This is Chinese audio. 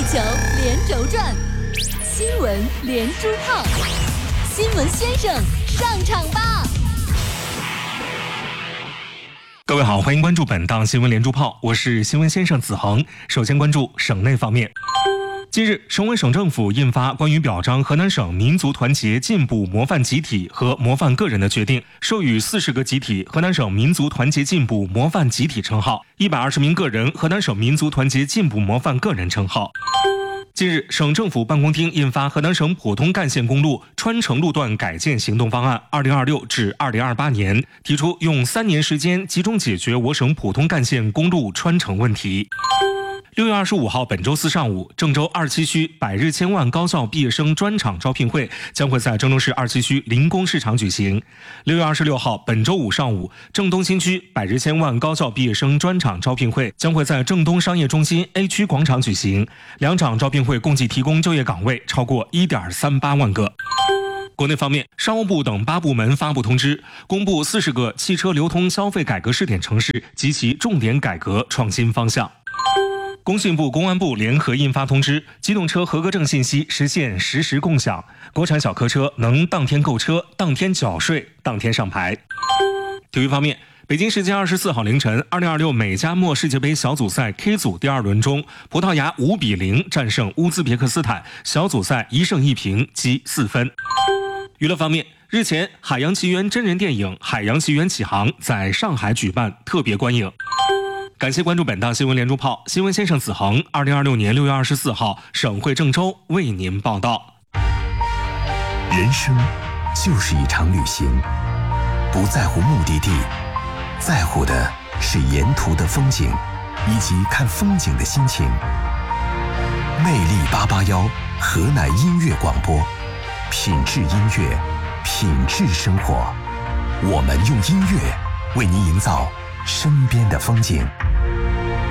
球连轴转，新闻连珠炮，新闻先生上场吧！ 各位好，欢迎关注本档新闻连珠炮，我是新闻先生子恒。首先关注省内方面。近日，省委省政府印发关于表彰河南省民族团结进步模范集体和模范个人的决定，授予40个集体河南省民族团结进步模范集体称号，120名个人河南省民族团结进步模范个人称号。近日，省政府办公厅印发河南省普通干线公路川城路段改建行动方案2026至2028年，提出用3年时间集中解决我省普通干线公路穿城问题。6月25号，本周四上午，郑州27区百日千万高校毕业生专场招聘会将会在郑州市27区临工市场举行。6月26号，本周五上午，郑东新区百日千万高校毕业生专场招聘会将会在郑东商业中心 A 区广场举行。2场招聘会共计提供就业岗位超过 1.38万个。国内方面，商务部等8部门发布通知，公布40个汽车流通消费改革试点城市及其重点改革创新方向。工信部、公安部联合印发通知，机动车合格证信息实现实时共享，国产小客车能当天购车、当天缴税、当天上牌。体育方面，北京时间24号凌晨，2026美加墨世界杯小组赛 K 组第2轮中，葡萄牙5-0战胜乌兹别克斯坦，小组赛1胜1平，积4分。娱乐方面，日前《海洋奇缘》真人电影《海洋奇缘启航》在上海举办特别观影。感谢关注本档新闻连珠炮，新闻先生子恒，2026年6月24号，省会郑州为您报道。 人生就是一场旅行，不在乎目的地，在乎的是沿途的风景以及看风景的心情。魅力881河南音乐广播，品质音乐，品质生活。我们用音乐为您营造身边的风景。